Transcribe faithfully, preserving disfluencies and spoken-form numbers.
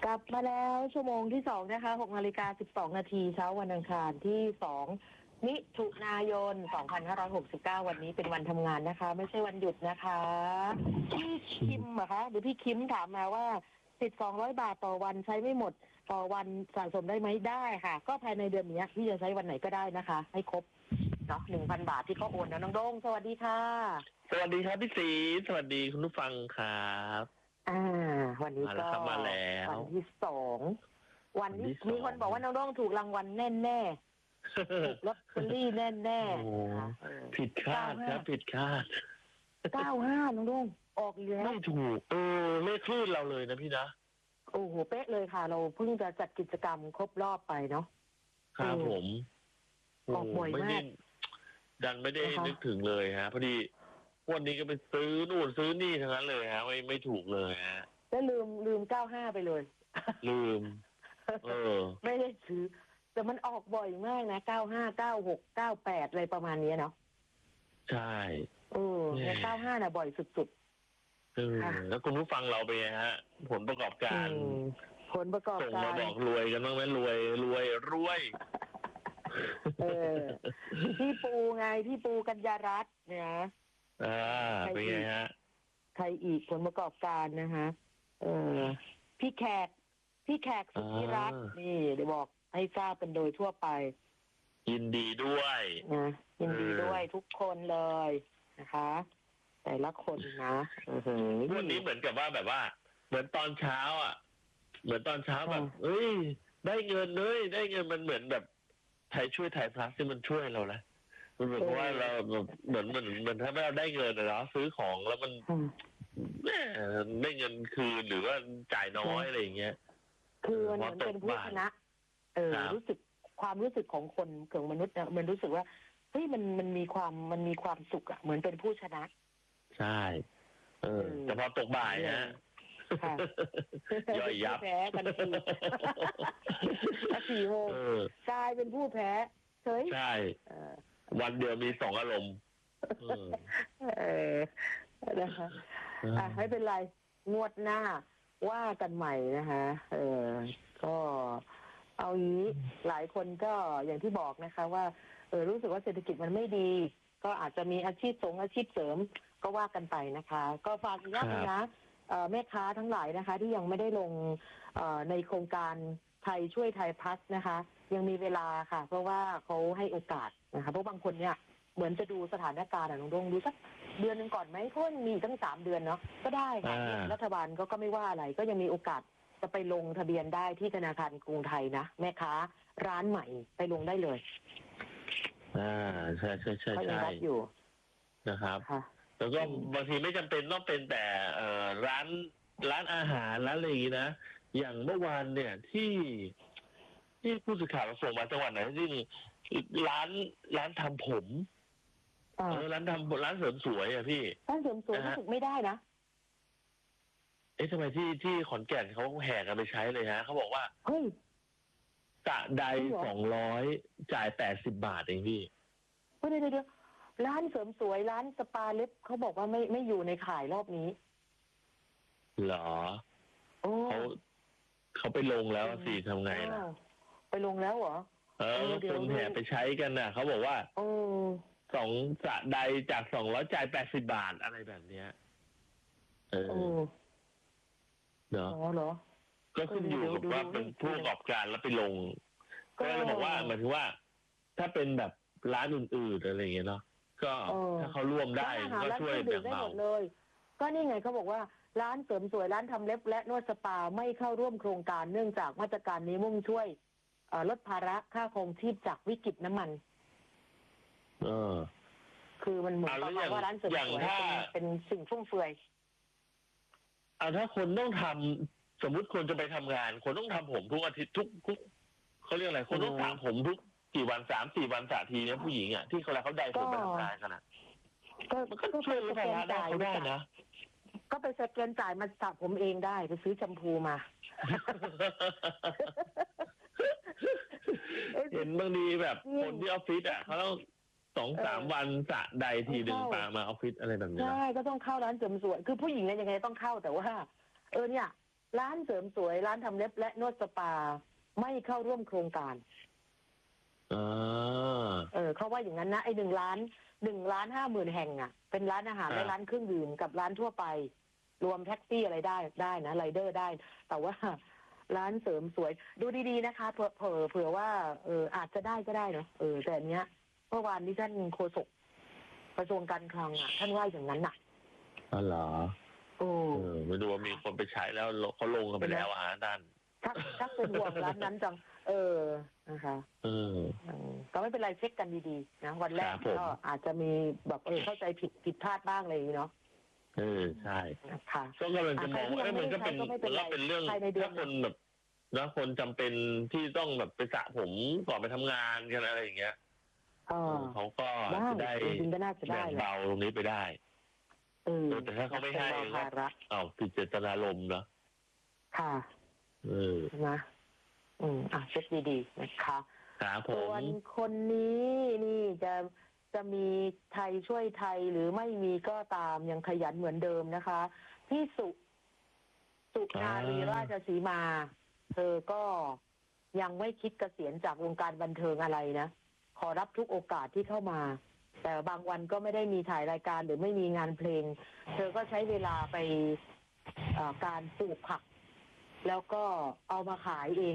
กลับมาแล้วชั่วโมงที่สองนะคะหกนาฬิกาสิบสองนาทีเช้าวันอังคารที่สองมิถุนายนสองพันห้าร้อยหกสิบเก้าวันนี้เป็นวันทำงานนะคะไม่ใช่วันหยุดนะคะพี่คิมอะคะหรือพี่คิมถามมาว่าติดสองร้อยบาทต่อวันใช้ไม่หมดต่อวันสะสมได้ไหมได้ค่ะก็ภายในเดือนนี้พี่จะใช้วันไหนก็ได้นะคะให้ครบเนาะหนึ่งพันบาทที่เขาโอนนะน้องโด้งสวัสดีค่ะสวัสดีครับพี่ศรีสวัสดีคุณผู้ฟังครับอ่าวันนี้ก็มาแล้ววันที่สองวันที่มีคนบอกว่าน้องโด้งถูกรางวัลแน่แน่ถูกลอตเตอรี่แน่แน่ผิดคาดครับผิดคาดเก้าห้าน้องโด้งออกแล้วไม่ถูกเออไม่คลื่นเราเลยนะพี่นะโอ้โหเป๊ะเลยค่ะเราเพิ่งจะจัดกิจกรรมครบรอบไปเนาะครับผมออกบ่อยมากดันไม่ได้นึกถึงเลยฮะพอดีวันนี้ก็ไปซื้อนู่นซื้อนี่ทั้งนั้นเลยฮะไม่ไม่ถูกเลยฮะแล้วลืมลืมเก้าห้าไปเลยลืมเออไม่ได้ซื้อแต่มันออกบ่อยมากนะเก้าห้าเก้าหกเก้าแปดอะไรประมาณนี้เนาะใช่เออในเก้าห้าน่ะบ่อยสุดๆเออแล้วคุณผู้ฟังเราเป็นไงฮะผลประกอบการผลประกอบการส่งมาบอกรวยกันบ้างไหมรวยรวยรวยเออพี่ปูไงพี่ปูกัญญารัตน์เนี่ยอ่าเป็นไงฮะใครอีกผลประกอบการนะฮะเออพี่แขกพี่แขกสุธิรัตน์นี่เดี๋ยวบอกให้ทราบเป็นโดยทั่วไปยินดีด้วยนะยินดีด้วยทุกคนเลยนะคะแต่ละคนนะวันนี้เหมือนกับว่าแบบว่าเหมือนตอนเช้าอ่ะเหมือนตอนเช้าแบบเอ้ยได้เงินเลยได้เงินมันเหมือนแบบไทยช่วยไทยพลัสที่มันช่วยเรานะมันเหมือนว่าเราเหมือนเหมือนเหมือนถ้าเราได้เงินนะเนาะซื้อของแล้วมันแม่ได้เงินคืนหรือว่าจ่ายน้อยอะไรอย่างเงี้ยคือมันเหมือนเป็นผู้ชนะเออรู้สึกความรู้สึกของคนของมนุษย์เนี่ยมันรู้สึกว่าเฮ้ยมันมันมีความมันมีความสุขอะเหมือนเป็นผู้ชนะใช่เออแต่พอตกบ่ายฮะย่อยยับแพ้กันทีสี่โมงกลายเป็นผู้แพ้เฮ้ยใช่วันเดียวมีสองอารมณ์เออนะคะอ่ะไม่เป็นไรงวดหน้าว่ากันใหม่นะคะเออก็เอางี้หลายคนก็อย่างที่บอกนะคะว่าเออรู้สึกว่าเศรษฐกิจมันไม่ดีก็อาจจะมีอาชีพสงอาชีพเสริมก็ว่ากันไปนะคะก็ฝากอีกอย่างนึงนะแม่ค้าทั้งหลายนะคะที่ยังไม่ได้ลงในโครงการไทยช่วยไทยพลัสนะคะยังมีเวลาค่ะเพราะว่าเขาให้โอกาสนะคะเพราะบางคนเนี่ยเหมือนจะดูสถานการณ์อะน้องดงดูสักเดือนหนึ่งก่อนไหมเพราะมีตั้งสามเดือนเนาะก็ได้ค่ะรัฐบาลก็ก็ไม่ว่าอะไรก็ยังมีโอกาสจะไปลงทะเบียนได้ที่ธนาคารกรุงไทยนะแม่ค้าร้านใหม่ไปลงได้เลยอ่าใช่ใช่ใช่ใช่อยู่นะครับแล้วก็บางทีไม่จำเป็นต้องเป็นแต่เอ่อร้านร้านอาหารร้านอะไรอย่างนี้นะอย่างเมื่อวานเนี่ยที่ที่ผู้สื่อข่าวเราส่งมาจังหวัดไหนที่ร้านร้านทำผมเออร้านทำร้านเสริมสวยอ่ะพี่ร้านเสริมสวยรู้สึกไม่ได้นะเอ๊ะทำไมที่ที่ขอนแก่นเขาแห่กันไปใช้เลยฮะเขาบอกว่าเฮ้ยกะใดสองร้อยจ่ายแปดสิบบาทเองพี่เดี๋ยวเดี๋ยวร้านเสริมสวยร้านสปาเล็บเขาบอกว่าไม่ไม่อยู่ในข่ายรอบนี้เหรอเขาเขาไปลงแล้วสิทำไงล่ะไปลงแล้วเหรอเออคนแห่ไปใช้กันน่ะเขาบอกว่าสองสะใดจากสองร้อยจ่ายแปดสิบบาทอะไรแบบเนี้ยเออเนาะเหรอก็ขึ้นอยู่กับว่าเป็นผู้ประกอบการแล้วไปลงก็เลยบอกว่าหมายถึงว่าถ้าเป็นแบบร้านอื่นๆอะไรอย่างเงี้ยเนาะก็ถ้าเขาร่วมได้ก็ช่วยแบ่งเบาเลยก็นี่ไงเขาบอกว่าร้านเสริมสวยร้านทำเล็บและนวดสปาไม่เข้าร่วมโครงการเนื่องจากมาตรการนี้มุ่งช่วยลดภาระค่าครองชีพจากวิกฤตน้ำมันเออคือมันเหมือนกับว่าร้านเสริมสวยเป็นสิ่งฟุ่มเฟือยเอาถ้าคนต้องทำสมมุติคนจะไปทำงานคนต้องทำผมทุกอาทิตย์ทุกทุกเขาเรียกอะไรคนต้องสระผมทุกกี่วันสามสี่วันสระทีเนี่ยผู้หญิงอ่ะที่เขาแล้วเขาได้ผมไปทำงานกันอ่ะมันก็ช่วยลดภาระได้เขาได้นะก็ไปสแกนจ่ายมาสระผมเองได้ไปซื้อแชมพูมาเห็นบางทีแบบคนที่ออฟฟิศอ่ะเขาต้องสองสามวันสระใดทีหนึ่งปามาออฟฟิศอะไรแบบนี้ใช่ก็ต้องเข้าร้านเสริมสวยคือผู้หญิงเนี่ยยังไงต้องเข้าแต่ว่าเออเนี่ยร้านเสริมสวยร้านทำเล็บและนวดสปาไม่เข้าร่วมโครงการอ่าเออเขาว่าอย่างนั้นนะไอ้หนึ่งล้านหนึ่งล้านห้าหมื่นแห่งอ่ะเป็นร้านอาหารครับและร้านเครื่องดื่มกับร้านทั่วไป รวมแท็กซี่อะไรได้ได้นะไรเดอร์ได้ แต่ว่า ร้านเสริมสวย ดูดีๆนะคะเผื่อเผื่อเผื่อว่าเอออาจจะได้ก็ได้เนาะเออแต่อันเนี้ยเมื่อวานนี้ท่านโฆษกกระทรวงการคลังอ่ะ ท่านว่าอย่างนั้นน่ะอ๋อเหรอโอ้เออไม่ดูว่ามีคนไปใช้แล้วเขาลงกันไปแล้วอ่ะด้านชักชักเป็นห่วงร้านนั้นจัง เออนะคะเอออืมก็ไม่เป็นไรเช็คกันดีๆนะวันแรกครับผมก็อาจจะมีแบบเออเข้าใจผิดผิดพลาดบ้างอะไรอย่างนี้เนาะเออใช่นะคะก็กำลังจะมองว่าอ่ะเอ้ยมันก็เป็นใครที่ยังไม่ได้ใช้ก็ไม่เป็นไรมันก็เป็นเรื่องภายในเดือนถ้าคนแบบนะคนจำเป็นที่ต้องแบบไปสระผมก่อนไปทำงานกันอะไรอย่างเงี้ยเออเขาก็ได้จะได้จริงๆก็น่าจะได้แบ่งแหละเบาตรงนี้ไปได้เออเออแต่ถ้าเขาไม่ให้ป็นภาระอ้าวผิดเจตนารมณ์เนาะค่ะเออนะอืมอ่ะเช็คดีๆนะคะครับผส่วมนคนนี้นี่จะจะมีไทยช่วยไทยหรือไม่มีก็ตามยังขยันเหมือนเดิมนะคะพี่สุสุนารีราชสีมา เธอก็ยังไม่คิดเกษียณจากวงการบันเทิงอะไรนะขอรับทุกโอกาสที่เข้ามา แต่บางวันก็ไม่ได้มีถ่ายรายการหรือไม่มีงานเพลง เธอก็ใช้เวลาไปเอ่อการปลูกผัก แล้วก็เอามาขายเอง